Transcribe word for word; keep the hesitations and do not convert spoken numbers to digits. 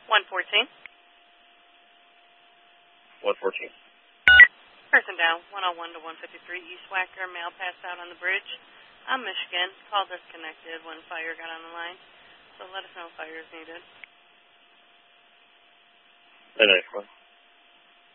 one fourteen. one fourteen. Person down, one oh one to one fifty-three, East Wacker, male passed out on the bridge. I'm Michigan. Call disconnected when fire got on the line. So let us know if fire is needed. The next one.